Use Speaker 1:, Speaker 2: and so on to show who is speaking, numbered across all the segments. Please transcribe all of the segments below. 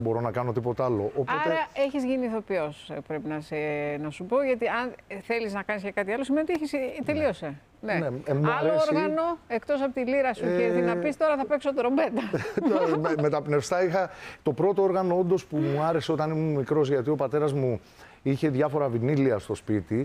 Speaker 1: μπορώ να κάνω τίποτα άλλο. Οπότε...
Speaker 2: Άρα έχεις γίνει ηθοποιός, πρέπει να σου πω, γιατί αν θέλεις να κάνεις και κάτι άλλο, σημαίνει ότι τελείωσε. Ναι.
Speaker 1: Ναι,
Speaker 2: άλλο όργανο, εκτός από τη λύρα σου και να πεις τώρα θα παίξω τρομπέτα.
Speaker 1: Με τα πνευστά είχα... Το πρώτο όργανο όντως που μου άρεσε όταν ήμουν μικρός, γιατί ο πατέρας μου είχε διάφορα βινίλια στο σπίτι.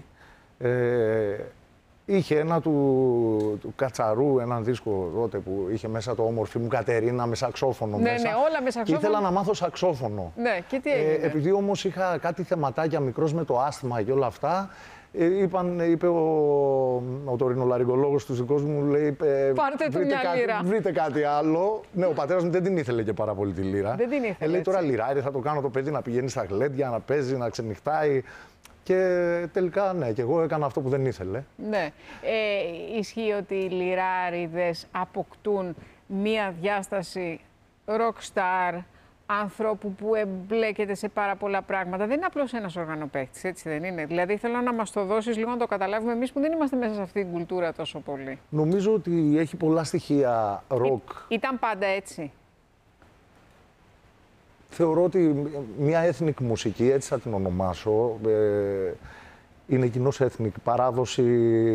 Speaker 1: Είχε ένα του Κατσαρού, έναν δίσκο τότε που είχε μέσα το Όμορφη μου Κατερίνα με σαξόφωνο μέσα.
Speaker 2: Ναι, όλα με σαξόφωνο.
Speaker 1: Και ήθελα να μάθω σαξόφωνο.
Speaker 2: Ναι, και τι έγινε?
Speaker 1: Επειδή όμως είχα κάτι θεματάκια μικρός με το άσθμα και όλα αυτά, είπε ο τωρινολαριγκολόγος τους δικός μου, λέει,
Speaker 2: πάρτε του μια λύρα.
Speaker 1: Βρείτε κάτι άλλο. Ναι, ο πατέρας μου δεν την ήθελε και πάρα πολύ τη λύρα.
Speaker 2: Δεν την ήθελε.
Speaker 1: Λέει τώρα λιράρι, θα το κάνω το παιδί να πηγαίνει στα γλέντια, να παίζει, να ξενυχτάει. Και τελικά, ναι, και εγώ έκανα αυτό που δεν ήθελε.
Speaker 2: Ναι. Ισχύει ότι οι λιράριδες αποκτούν μία διάσταση rockstar, ανθρώπου που εμπλέκεται σε πάρα πολλά πράγματα. Δεν είναι απλώς ένας οργανοπαίκτης, έτσι δεν είναι? Δηλαδή θέλω να μας το δώσεις λίγο να το καταλάβουμε εμείς που δεν είμαστε μέσα σε αυτή την κουλτούρα τόσο πολύ.
Speaker 1: Νομίζω ότι έχει πολλά στοιχεία rock.
Speaker 2: Ήταν πάντα έτσι?
Speaker 1: Θεωρώ ότι μια ethnic μουσική, έτσι θα την ονομάσω, είναι κοινώς ethnic παράδοση,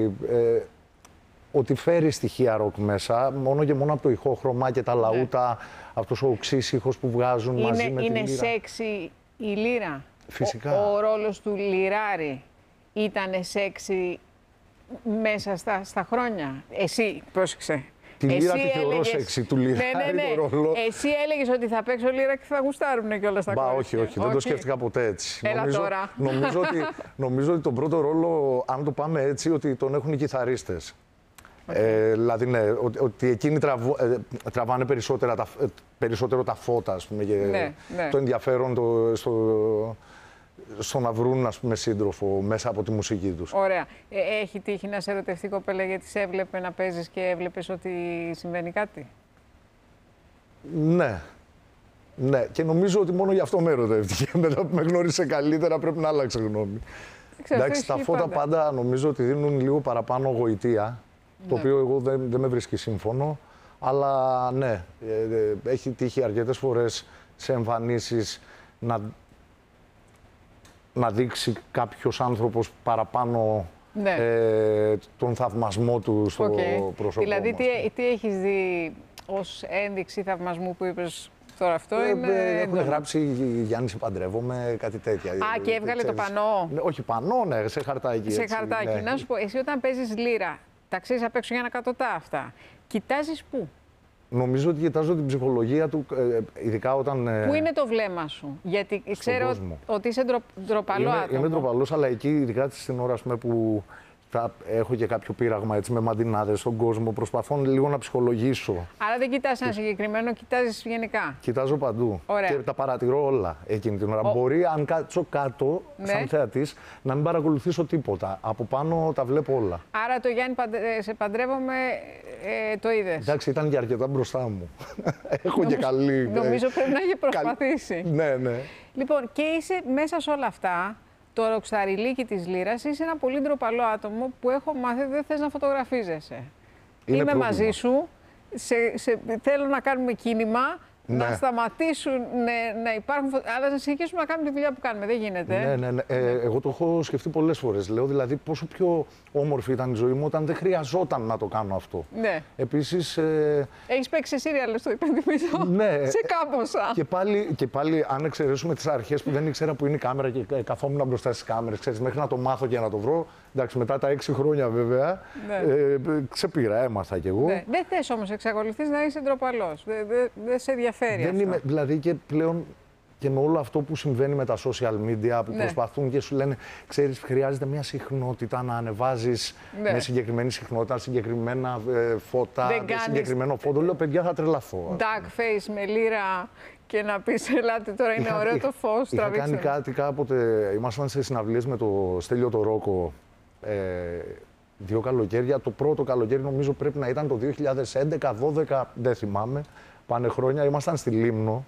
Speaker 1: ότι φέρει στοιχεία ροκ μέσα, μόνο και μόνο από το ηχόχρωμα και τα λαούτα, αυτός ο οξύς ήχος που βγάζουν μαζί με την λύρα.
Speaker 2: Είναι σεξι η λύρα?
Speaker 1: Φυσικά.
Speaker 2: Ο ρόλος του λιράρι ήταν σεξι μέσα στα χρόνια? Εσύ, πρόσεξε.
Speaker 1: Τη λύρα τη θεωρώ σεξι, του λιράρι το ρόλο.
Speaker 2: Εσύ έλεγες ότι θα παίξω λύρα και θα γουστάρουνε κιόλας τα κορίτσια.
Speaker 1: Όχι, δεν το σκέφτηκα ποτέ έτσι.
Speaker 2: Έλα τώρα.
Speaker 1: Νομίζω ότι τον πρώτο ρόλο, αν το πάμε έτσι, ότι τον έχουν οι κιθαρίστες. Δηλαδή, ναι, ότι εκείνοι τραβάνε περισσότερο τα φώτα, ας πούμε, και το ενδιαφέρον στο να βρουν, ας πούμε, σύντροφο μέσα από τη μουσική τους.
Speaker 2: Ωραία. Έχει τύχει να σε ερωτευτεί κοπέλα γιατί σε έβλεπε να παίζεις και έβλεπες ότι συμβαίνει κάτι?
Speaker 1: Ναι. Ναι. Και νομίζω ότι μόνο γι' αυτό με ερωτεύτηκε. Μετά που με γνώρισε καλύτερα πρέπει να άλλαξε γνώμη. Εντάξει, τα φώτα πάντα νομίζω ότι δίνουν λίγο παραπάνω γοητεία, το οποίο εγώ δεν με βρίσκει σύμφωνο. Αλλά ναι, έχει τύχει αρκετές φορές σε εμφανίσεις να δείξει κάποιος άνθρωπος παραπάνω τον θαυμασμό του στο πρόσωπο.
Speaker 2: Δηλαδή, τι έχεις δει ως ένδειξη θαυμασμού που είπες τώρα αυτό?
Speaker 1: Έχουν γράψει «Γιάννη, σε παντρεύομαι», κάτι τέτοια.
Speaker 2: Και έβγαλε το πανό?
Speaker 1: Όχι πανό, ναι, σε χαρτάκι.
Speaker 2: Σε χαρτάκι. Ναι. Να σου πω, εσύ όταν παίζεις λύρα, τα ξέρεις απ' έξω για να κατωτά αυτά, κοιτάζεις πού?
Speaker 1: Νομίζω ότι κοιτάζω την ψυχολογία του, ειδικά όταν...
Speaker 2: Πού είναι το βλέμμα σου? Γιατί ξέρω ότι είσαι ντροπαλό άτομο.
Speaker 1: Είμαι ντροπαλός, αλλά εκεί, ειδικά στην ώρα που θα έχω και κάποιο πείραγμα έτσι, με μαντινάδες στον κόσμο, προσπαθώ λίγο να ψυχολογήσω.
Speaker 2: Άρα δεν κοιτάς ένα συγκεκριμένο, κοιτάζεις γενικά?
Speaker 1: Κοιτάζω παντού.
Speaker 2: Ωραία.
Speaker 1: Και τα παρατηρώ όλα εκείνη την ώρα. Μπορεί, αν κάτσω κάτω, σαν θεατής, να μην παρακολουθήσω τίποτα. Από πάνω τα βλέπω όλα.
Speaker 2: Άρα το «Γιάννη, σε παντρεύομαι» το είδες?
Speaker 1: Εντάξει, ήταν και αρκετά μπροστά μου. Έχω και καλή...
Speaker 2: Νομίζω πρέπει να έχει προσπαθήσει.
Speaker 1: Ναι.
Speaker 2: Λοιπόν, και είσαι μέσα σε όλα αυτά, το ροξαριλίκι της λύρας, είσαι ένα πολύ ντροπαλό άτομο που έχω μάθει ότι δεν θες να φωτογραφίζεσαι. Είμαι μαζί σου, θέλω να κάνουμε κίνημα, να σταματήσουν, να υπάρχουν, αλλά να συνεχίσουμε να κάνουμε τη δουλειά που κάνουμε. Δεν γίνεται.
Speaker 1: Ναι. Εγώ το έχω σκεφτεί πολλές φορές. Λέω δηλαδή πόσο πιο όμορφη ήταν η ζωή μου όταν δεν χρειαζόταν να το κάνω αυτό.
Speaker 2: Ναι.
Speaker 1: Επίσης...
Speaker 2: Έχεις παίξει σε serial, το υπενθυμίζω.
Speaker 1: Ναι.
Speaker 2: Σε κάμποσα.
Speaker 1: Και πάλι, αν εξαιρέσουμε τις αρχές που δεν ήξερα που είναι η κάμερα και καθόμουν μπροστά στις κάμερες, ξέρεις, μέχρι να το μάθω και να το βρω. Εντάξει, μετά τα 6 χρόνια βέβαια, ξεπήρα, έμαθα κι εγώ.
Speaker 2: Ναι. Δεν θες όμως, εξακολουθείς να είσαι ντροπαλός. Δεν σε ενδιαφέρει αυτό.
Speaker 1: Είμαι, δηλαδή και πλέον και με όλο αυτό που συμβαίνει με τα social media που προσπαθούν και σου λένε, ξέρεις, χρειάζεται μια συχνότητα να ανεβάζεις με συγκεκριμένη συχνότητα, συγκεκριμένα φώτα, συγκεκριμένο φόντο. Λέω, παιδιά, θα τρελαθώ.
Speaker 2: Dark face με λύρα και να πεις, ελάτε τώρα, είναι ωραίο το φως,
Speaker 1: είχα κάνει κάτι κάποτε, ήμασταν σε συναυλίες με το Στέλιο το Ρόκο, 2 καλοκαίρια. Το πρώτο καλοκαίρι νομίζω πρέπει να ήταν το 2011-12, δεν θυμάμαι, πάνε χρόνια, ήμασταν στη Λίμνο.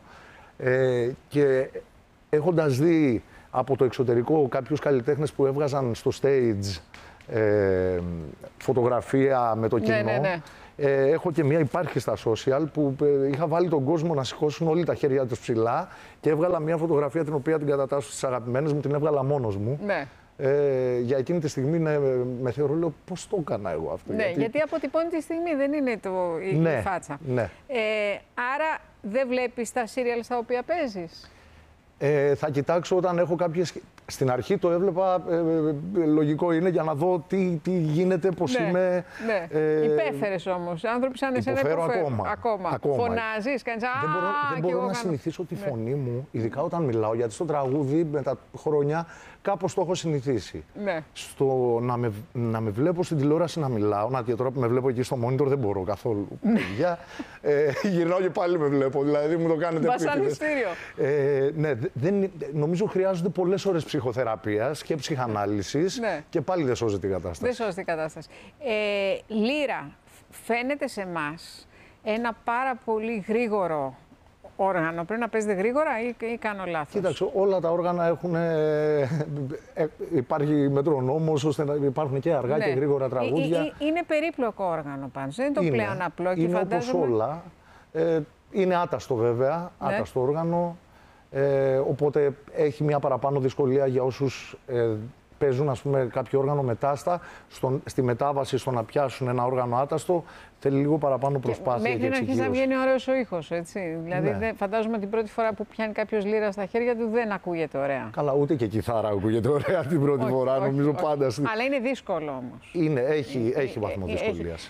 Speaker 1: Και έχοντας δει από το εξωτερικό κάποιους καλλιτέχνες που έβγαζαν στο stage φωτογραφία με το κοινό, Έχω και μία, υπάρχει στα social, που είχα βάλει τον κόσμο να σηκώσουν όλοι τα χέρια τους ψηλά και έβγαλα μία φωτογραφία την οποία την κατατάσσω στις αγαπημένες μου, την έβγαλα μόνος μου.
Speaker 2: Ναι.
Speaker 1: Για εκείνη τη στιγμή με θεωρώ, λέω, πώς το έκανα εγώ αυτό.
Speaker 2: Ναι, γιατί αποτυπώνει τη στιγμή, δεν είναι η φάτσα.
Speaker 1: Ναι.
Speaker 2: Άρα δεν βλέπεις τα σύριαλ στα οποία παίζεις?
Speaker 1: Θα κοιτάξω όταν έχω κάποιες... Στην αρχή το έβλεπα, λογικό είναι, για να δω τι γίνεται, πώς είμαι.
Speaker 2: Ναι. Υπέφερες όμως. Άνθρωποι σαν εσένα υποφέρουν. Ακόμα. Φωνάζεις, κάνεις
Speaker 1: Δεν μπορώ να συνηθίσω τη φωνή μου, ειδικά όταν μιλάω, γιατί στο τραγούδι με τα χρόνια κάπως το έχω συνηθίσει.
Speaker 2: Ναι.
Speaker 1: Στο να με βλέπω στην τηλεόραση να μιλάω, και τώρα που με βλέπω εκεί στο monitor δεν μπορώ καθόλου. Παιδιά, γυρνάω και πάλι με βλέπω, δηλαδή μου το κάνετε
Speaker 2: βασανιστήριο.
Speaker 1: Ναι, νομίζω χρειάζονται πολλές ώρες ψυχοθεραπείας και ψυχανάλυσης, και πάλι δεν σώζει την κατάσταση.
Speaker 2: Δεν σώζει την κατάσταση. Λύρα, φαίνεται σε εμάς ένα πάρα πολύ γρήγορο όργανο. Πρέπει να παίζετε γρήγορα ή κάνω λάθος?
Speaker 1: Κοίταξε, όλα τα όργανα έχουν. Υπάρχει μετρονόμος, ώστε να υπάρχουν και αργά και γρήγορα τραγούδια.
Speaker 2: Είναι περίπλοκο όργανο πάντως. Δεν είναι το πλέον απλό.
Speaker 1: Είναι όπως όλα. Είναι άταστο βέβαια, άταστο όργανο. Οπότε έχει μια παραπάνω δυσκολία για όσους παίζουν, ας πούμε, κάποιο όργανο μετάστα. Στη μετάβαση, στο να πιάσουν ένα όργανο άταστο, θέλει λίγο παραπάνω προσπάθεια.
Speaker 2: Μέχρι να αρχίσει να βγαίνει ωραίος ο ήχος, έτσι. Δηλαδή, φαντάζομαι την πρώτη φορά που πιάνει κάποιος λύρα στα χέρια του δεν ακούγεται ωραία.
Speaker 1: Καλά, ούτε και κιθάρα ακούγεται ωραία την πρώτη φορά, νομίζω πάντα.
Speaker 2: Αλλά είναι δύσκολο όμως.
Speaker 1: Έχει βαθμό δυσκολίας.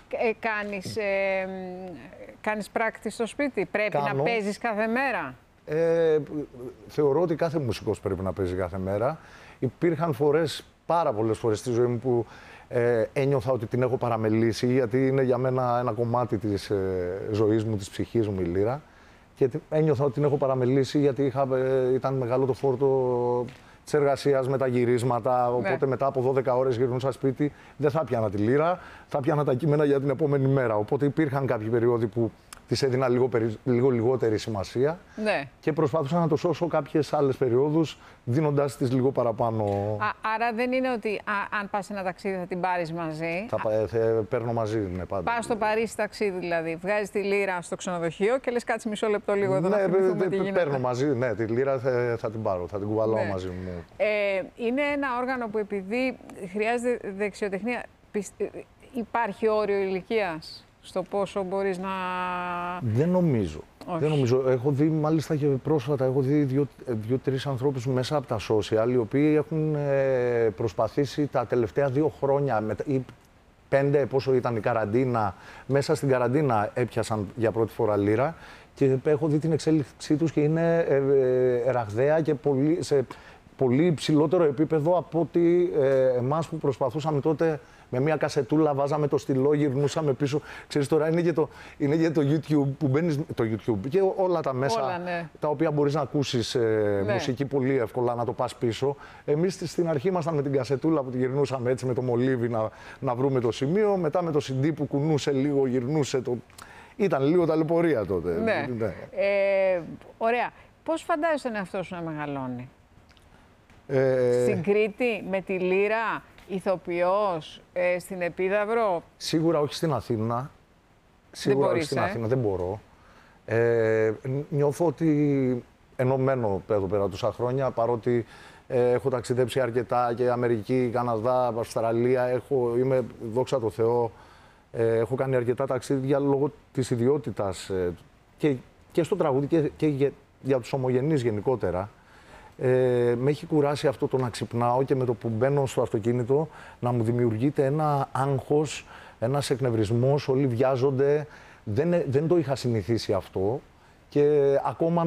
Speaker 2: Κάνεις πράκτης στο σπίτι, πρέπει να παίζεις κάθε μέρα?
Speaker 1: Θεωρώ ότι κάθε μουσικός πρέπει να παίζει κάθε μέρα. Υπήρχαν φορές, πάρα πολλές φορές στη ζωή μου, που ένιωθα ότι την έχω παραμελήσει, γιατί είναι για μένα ένα κομμάτι της ζωής μου, της ψυχής μου η λύρα. Και ένιωθα ότι την έχω παραμελήσει, γιατί ήταν μεγάλο το φόρτο της εργασίας με τα γυρίσματα. Οπότε μετά από 12 ώρες γυρνούσα σπίτι, δεν θα πιάνα τη λύρα, θα πιάνα τα κείμενα για την επόμενη μέρα. Οπότε υπήρχαν κάποιοι περίοδοι που της έδινα λίγο λιγότερη σημασία, και προσπαθούσα να το σώσω κάποιες άλλες περιόδους, δίνοντάς της λίγο παραπάνω.
Speaker 2: Άρα δεν είναι ότι αν πας ένα ταξίδι θα την πάρεις μαζί?
Speaker 1: Παίρνω μαζί, ναι, πάντα.
Speaker 2: Πας στο Παρίσι ταξίδι δηλαδή, βγάζεις τη λύρα στο ξενοδοχείο και λες κάτσε μισό λεπτό λίγο εδώ να θυμηθούμε τι γίνεται.
Speaker 1: Παίρνω μαζί, ναι, τη λύρα θα την πάρω, θα την κουβαλάω μαζί μου.
Speaker 2: Είναι ένα όργανο που επειδή χρειάζεται δεξιοτεχνία, υπάρχει όριο ηλικίας στο πόσο μπορείς να...
Speaker 1: Δεν νομίζω. Δεν νομίζω. Έχω δει, μάλιστα και πρόσφατα, έχω δει δύο-τρεις ανθρώπους μέσα από τα social, οι οποίοι έχουν προσπαθήσει τα τελευταία 2 χρόνια ή 5, πόσο ήταν η καραντίνα, μέσα στην καραντίνα έπιασαν για πρώτη φορά λύρα, και έχω δει την εξέλιξή τους και είναι ραγδαία και σε πολύ υψηλότερο επίπεδο από ότι εμάς που προσπαθούσαμε τότε με μια κασετούλα, βάζαμε το στυλό, γυρνούσαμε πίσω. Ξέρεις, τώρα είναι και το YouTube που μπαίνεις, το YouTube και όλα τα μέσα, τα οποία μπορείς να ακούσεις μουσική πολύ εύκολα, να το πας πίσω. Εμείς στην αρχή ήμασταν με την κασετούλα που τη γυρνούσαμε έτσι με το μολύβι να βρούμε το σημείο, μετά με το CD που κουνούσε λίγο, γυρνούσε το... Ήταν λίγο ταλαιπωρία τότε.
Speaker 2: Ναι. Ωραία. Πώς φαντάζεσαι τον εαυτό σου να μεγαλώνει? Στην Κρήτη, με τη λύρα, ηθοποιός, στην Επίδαυρο?
Speaker 1: Σίγουρα όχι στην Αθήνα. Σίγουρα όχι στην Αθήνα, δεν μπορώ. Νιώθω ότι ενωμένο εδώ πέρα τόσα χρόνια, παρότι έχω ταξιδέψει αρκετά και Αμερική, Καναδά, Αυστραλία, είμαι, δόξα τω Θεώ, έχω κάνει αρκετά ταξίδια λόγω της ιδιότητας και στο τραγούδι και για τους ομογενείς γενικότερα. Με έχει κουράσει αυτό το να ξυπνάω και με το που μπαίνω στο αυτοκίνητο να μου δημιουργείται ένα άγχος, ένας εκνευρισμός, όλοι βιάζονται. Δεν το είχα συνηθίσει αυτό και ακόμα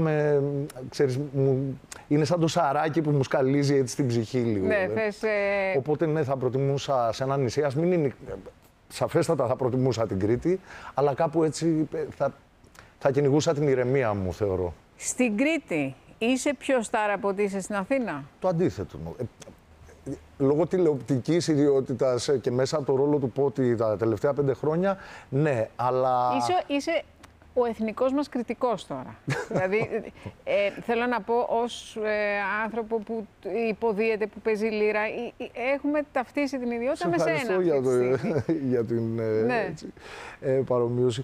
Speaker 1: είναι σαν το σαράκι που μου σκαλίζει έτσι στην ψυχή λίγο.
Speaker 2: Ναι,
Speaker 1: Οπότε ναι, θα προτιμούσα σε ένα νησί, ας μην είναι, σαφέστατα θα προτιμούσα την Κρήτη, αλλά κάπου έτσι θα κυνηγούσα την ηρεμία μου, θεωρώ.
Speaker 2: Στην Κρήτη είσαι πιο στάρα από ότι είσαι στην Αθήνα?
Speaker 1: Το αντίθετο. Λόγω τηλεοπτικής ιδιότητας και μέσα από το ρόλο του Πότη τα τελευταία 5 χρόνια, ναι, αλλά...
Speaker 2: Είσαι ο εθνικός μας κριτικός τώρα. Δηλαδή, θέλω να πω, ως άνθρωπο που υποδίεται, που παίζει λύρα, έχουμε ταυτίσει την ιδιότητα με σένα.
Speaker 1: Ευχαριστώ για την
Speaker 2: ναι.
Speaker 1: παρομοίωση.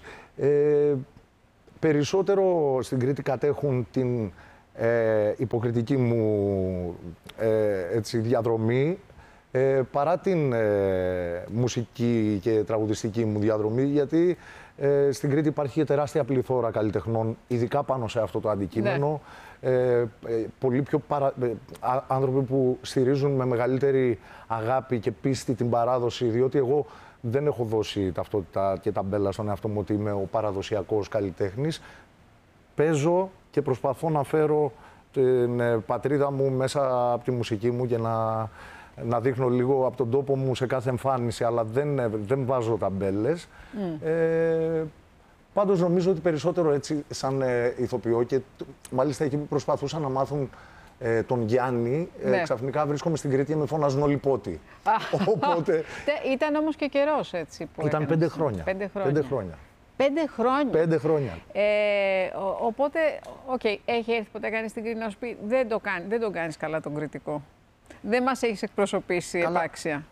Speaker 1: Περισσότερο στην Κρήτη κατέχουν την υποκριτική μου διαδρομή παρά την μουσική και τραγουδιστική μου διαδρομή, γιατί στην Κρήτη υπάρχει και τεράστια πληθώρα καλλιτεχνών, ειδικά πάνω σε αυτό το αντικείμενο. Ναι. Πολύ πιο άνθρωποι που στηρίζουν με μεγαλύτερη αγάπη και πίστη την παράδοση, διότι εγώ δεν έχω δώσει ταυτότητα και ταμπέλα στον εαυτό μου ότι είμαι ο παραδοσιακός καλλιτέχνης. Παίζω και προσπαθώ να φέρω την πατρίδα μου μέσα από τη μουσική μου και να δείχνω λίγο από τον τόπο μου σε κάθε εμφάνιση, αλλά δεν βάζω ταμπέλες. Πάντως νομίζω ότι περισσότερο έτσι σαν ηθοποιό, και μάλιστα εκεί που προσπαθούσαν να μάθουν τον Γιάννη, ναι. Ξαφνικά βρίσκομαι στην Κρήτη και με φωνάζουν όλοι πότι. Οπότε...
Speaker 2: Ήταν όμως και καιρός έτσι που
Speaker 1: ήταν 5 χρόνια. 5 χρόνια.
Speaker 2: 5 χρόνια.
Speaker 1: 5 χρόνια.
Speaker 2: Οπότε, έχει έρθει ποτέ κανείς στην Κρήτη να σου πει δεν τον κάνεις καλά τον κριτικό. Δεν μας έχεις εκπροσωπήσει επάξια.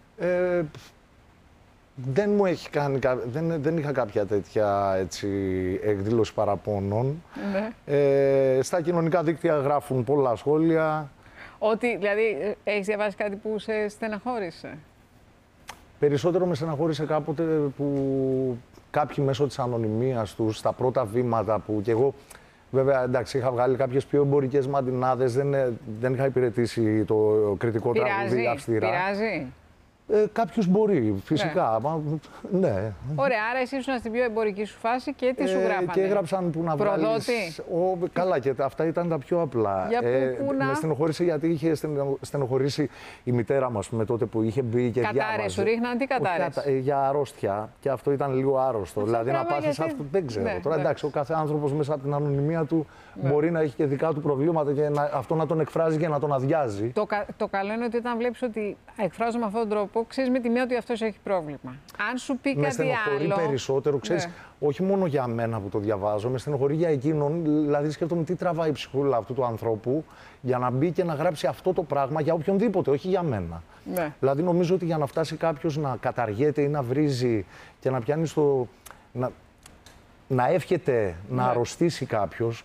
Speaker 1: Δεν μου έχει κάνει, δεν είχα κάποια τέτοια εκδήλωση παραπώνων. Ναι. Στα κοινωνικά δίκτυα γράφουν πολλά σχόλια.
Speaker 2: Ότι, δηλαδή, έχεις διαβάσει κάτι που σε στεναχώρησε?
Speaker 1: Περισσότερο με στεναχώρησε κάποτε που κάποιοι μέσω της ανωνυμίας τους, στα πρώτα βήματα που κι εγώ, βέβαια, εντάξει, είχα βγάλει κάποιες πιο εμπορικές μαντινάδες, δεν είχα υπηρετήσει το κριτικό τραγούδι αυστηρά.
Speaker 2: Πειράζει.
Speaker 1: Κάποιους μπορεί, φυσικά. Ναι.
Speaker 2: Ωραία, άρα εσύ ήσουν στην πιο εμπορική σου φάση και τι σου γράφανε?
Speaker 1: Και έγραψαν που να βγάλεις... Καλά, και αυτά ήταν τα πιο απλά. Με στενοχώρησε γιατί είχε στενοχωρήσει η μητέρα μας με τότε που είχε μπει και διάβαζε.
Speaker 2: Κατάρες σου ρίχναν, τι κατάρες?
Speaker 1: Για αρρώστια, και αυτό ήταν λίγο άρρωστο. Δηλαδή να πάθεις αυτό, δεν ξέρω. Τώρα εντάξει, ο κάθε άνθρωπος μέσα από την ανωνυμία του μπορεί να έχει και δικά του προβλήματα και αυτό να τον εκφράζει και να τον αδειάζει.
Speaker 2: Το καλό είναι ότι όταν βλέπεις ότι εκφράζω με αυτόν τον τρόπο, ξέρεις με τη μία ότι αυτός έχει πρόβλημα. Αν σου πει κάτι άλλο.
Speaker 1: Με στενοχωρεί περισσότερο, ξέρεις, όχι μόνο για μένα που το διαβάζω, με στενοχωρεί για εκείνον. Δηλαδή, σκέφτομαι τι τραβάει η ψυχούλα αυτού του ανθρώπου για να μπει και να γράψει αυτό το πράγμα για οποιονδήποτε, όχι για μένα. Ναι. Δηλαδή, νομίζω ότι για να φτάσει κάποιος να καταργέται ή να βρίζει και να πιάνει στο. Να εύχεται να αρρωστήσει κάποιος.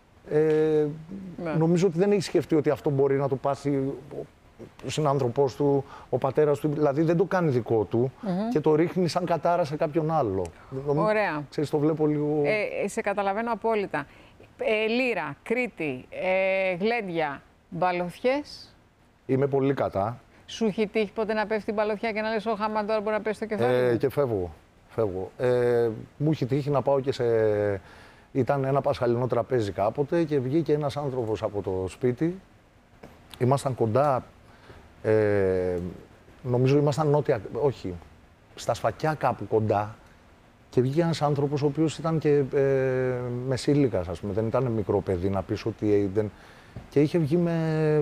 Speaker 1: Νομίζω ότι δεν έχει σκεφτεί ότι αυτό μπορεί να το πάθει ο συνάνθρωπός του, ο πατέρας του, δηλαδή δεν το κάνει δικό του και το ρίχνει σαν κατάρα σε κάποιον άλλο.
Speaker 2: Ωραία.
Speaker 1: Ξέρεις, το βλέπω λίγο...
Speaker 2: Σε καταλαβαίνω απόλυτα. Λύρα, Κρήτη, γλέντια, μπαλωθιές.
Speaker 1: Είμαι πολύ κατά.
Speaker 2: Σου έχει τύχει ποτέ να πέφτει την μπαλωθιά και να λες «Ω χαμά, τώρα μπορεί να πέσει το κεφάλι»?
Speaker 1: Και φεύγω. Μου έχει τύχει να πάω και σε... Ήταν ένα πασχαλινό τραπέζι κάποτε και βγήκε ένας άνθρωπος από το σπίτι. Ήμασταν κοντά, νομίζω ήμασταν νότια, όχι, στα Σφακιά κάπου κοντά, και βγήκε ένας άνθρωπος ο οποίος ήταν και μεσήλικας, ας πούμε, δεν ήταν μικρό παιδί να πεις ότι δεν... Και είχε βγει με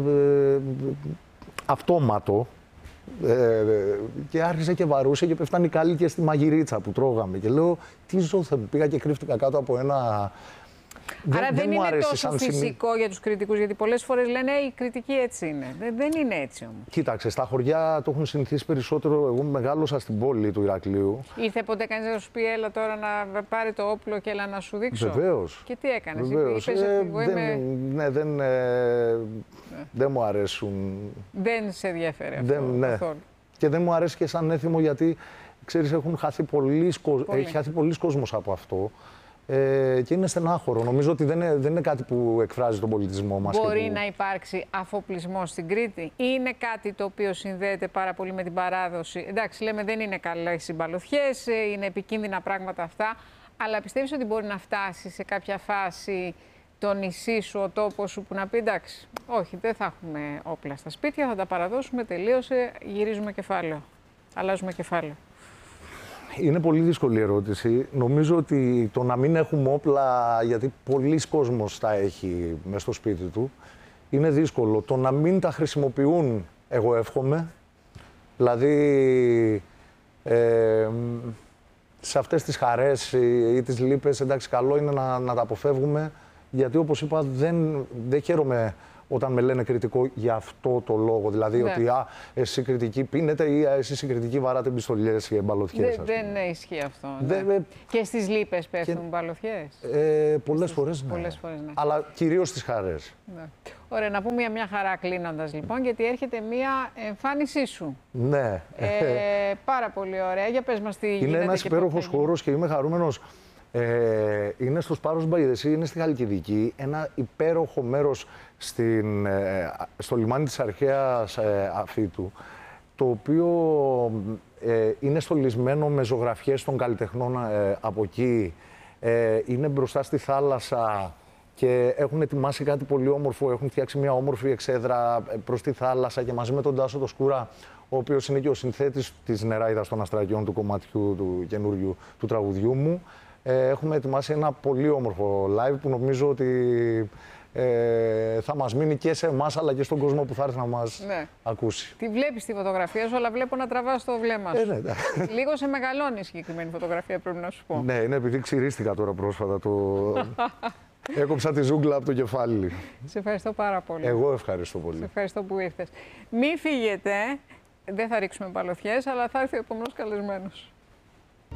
Speaker 1: αυτόματο και άρχισε και βαρούσε και πέφτανε καλή και στη μαγειρίτσα που τρώγαμε. Και λέω, τι ζώθαι που πήγα και κρύφτηκα κάτω από ένα...
Speaker 2: Άρα δεν είναι τόσο φυσικό για τους κριτικούς, γιατί πολλές φορές λένε η κριτική έτσι είναι. Δεν είναι έτσι όμως.
Speaker 1: Κοίταξε, στα χωριά το έχουν συνηθίσει περισσότερο. Εγώ μεγάλωσα στην πόλη του Ηρακλείου.
Speaker 2: Ήρθε ποτέ κανείς να σου πει έλα τώρα να πάρει το όπλο και έλα να σου δείξω?
Speaker 1: Βεβαίως.
Speaker 2: Και τι έκανες?
Speaker 1: Δεν μου αρέσουν.
Speaker 2: Δεν σε ενδιαφέρει αυτό καθόλου?
Speaker 1: Και δεν μου αρέσει και σαν έθιμο, γιατί ξέρεις, έχει χαθεί πολλοί κόσμος από αυτό. Και είναι στενάχωρο. Νομίζω ότι δεν είναι κάτι που εκφράζει τον πολιτισμό μας.
Speaker 2: Μπορεί να υπάρξει αφοπλισμός στην Κρήτη? Είναι κάτι το οποίο συνδέεται πάρα πολύ με την παράδοση? Εντάξει, λέμε δεν είναι καλά οι συμπαλωθιές, είναι επικίνδυνα πράγματα αυτά, αλλά πιστεύεις ότι μπορεί να φτάσει σε κάποια φάση το νησί σου, ο τόπος σου, που να πει εντάξει, όχι, δεν θα έχουμε όπλα στα σπίτια, θα τα παραδώσουμε, τελείωσε, γυρίζουμε κεφάλαιο, αλλάζουμε κεφάλαιο?
Speaker 1: Είναι πολύ δύσκολη ερώτηση. Νομίζω ότι το να μην έχουμε όπλα, γιατί πολλοί κόσμος τα έχει μες στο σπίτι του, είναι δύσκολο. Το να μην τα χρησιμοποιούν, εγώ εύχομαι. Δηλαδή, σε αυτές τις χαρές ή τις λύπες, εντάξει, καλό είναι να τα αποφεύγουμε, γιατί όπως είπα δεν χαίρομαι όταν με λένε κριτικό για αυτό το λόγο. Δηλαδή ότι εσύ κριτική πίνετε ή εσείς οι κριτικοί βαράτε πιστολιές ή μπαλωθιές.
Speaker 2: Δεν ισχύει αυτό. Και στις λύπες πέφτουν μπαλωθιές.
Speaker 1: Πολλές φορές, ναι.
Speaker 2: Πολλές φορές, ναι.
Speaker 1: Αλλά κυρίως στις χαρές.
Speaker 2: Ναι. Ωραία, να πούμε μια χαρά κλείνοντας λοιπόν, γιατί έρχεται μια εμφάνισή σου.
Speaker 1: Ναι.
Speaker 2: Πάρα πολύ ωραία. Για πες μας τι γίνεται.
Speaker 1: Είναι ένας υπέροχος χώρος και είμαι χαρούμενος. Είναι στο Σπάρος Μπαϊδεσί, είναι στη Χαλκιδική, ένα υπέροχο μέρος στο λιμάνι της αρχαίας Αφήτου, το οποίο είναι στολισμένο με ζωγραφιές των καλλιτεχνών από εκεί. Είναι μπροστά στη θάλασσα και έχουν ετοιμάσει κάτι πολύ όμορφο, έχουν φτιάξει μια όμορφη εξέδρα προς τη θάλασσα και μαζί με τον Τάσο το Σκούρα, ο οποίος είναι και ο συνθέτης της Νεράιδας των Αστραγιών, του κομματιού του καινούριου του τραγουδιού μου. Έχουμε ετοιμάσει ένα πολύ όμορφο live που νομίζω ότι θα μας μείνει και σε εμάς αλλά και στον κόσμο που θα έρθει να μας ακούσει.
Speaker 2: Τη βλέπεις τη φωτογραφία σου, αλλά βλέπω να τραβάς το βλέμμα σου.
Speaker 1: Ναι.
Speaker 2: Λίγο σε μεγαλώνει η συγκεκριμένη φωτογραφία, πρέπει να σου πω.
Speaker 1: Ναι, είναι επειδή ξυρίστηκα τώρα πρόσφατα. Έκοψα τη ζούγκλα από το κεφάλι.
Speaker 2: Σε ευχαριστώ πάρα πολύ.
Speaker 1: Εγώ ευχαριστώ πολύ.
Speaker 2: Σε ευχαριστώ που ήρθες. Μην φύγετε, δεν θα ρίξουμε μπαλωθιές, αλλά θα έρθει ο επόμενος καλεσμένος.